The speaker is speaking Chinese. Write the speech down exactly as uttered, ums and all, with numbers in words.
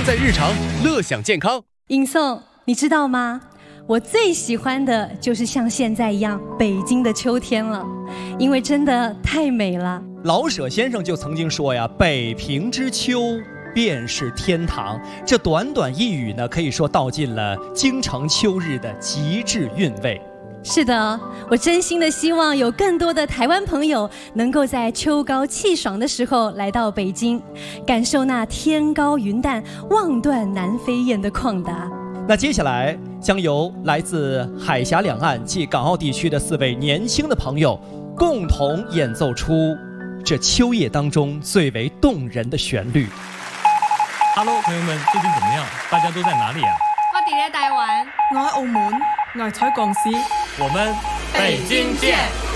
在日常，乐享健康。 尹颂，你知道吗？我最喜欢的就是像现在一样北京的秋天了，因为真的太美了。 老舍先生就曾经说呀：“北平之秋便是天堂。”这短短一语呢，可以说道尽了京城秋日的极致韵味。 是的，我真心的希望有更多的台湾朋友能够在秋高气爽的时候来到北京，感受那天高云淡、望断南飞雁的旷达。 那接下来将由来自海峡两岸及港澳地区的四位年轻的朋友共同演奏出这秋夜当中最为动人的旋律。 Hello， 朋友们，最近怎么样？大家都在哪里啊？ 我哋喺大灣， 我喺澳門，我係採鋼絲。 我們北京見。